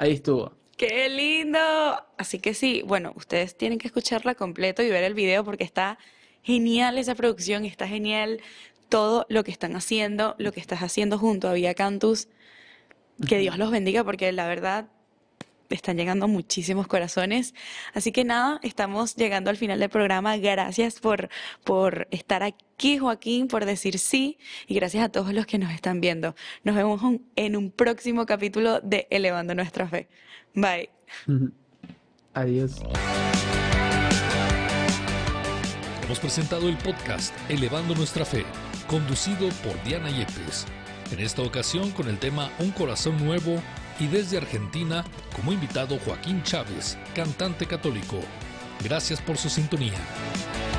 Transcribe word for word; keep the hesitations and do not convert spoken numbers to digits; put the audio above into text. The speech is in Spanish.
ahí estuvo. ¡Qué lindo! Así que sí, bueno, ustedes tienen que escucharla completo y ver el video porque está genial esa producción, está genial todo lo que están haciendo, lo que estás haciendo junto a Vía Cantus. Que Dios Ujú. los bendiga porque la verdad están llegando muchísimos corazones. Así que nada, estamos llegando al final del programa. Gracias por, por estar aquí, Joaquín, por decir sí. Y gracias a todos los que nos están viendo. Nos vemos un- en un próximo capítulo de Elevando Nuestra Fe. Bye. Adiós. Hemos presentado el podcast Elevando Nuestra Fe, conducido por Diana Yepes. En esta ocasión con el tema Un Corazón Nuevo y desde Argentina como invitado Joaquín Chávez, cantante católico. Gracias por su sintonía.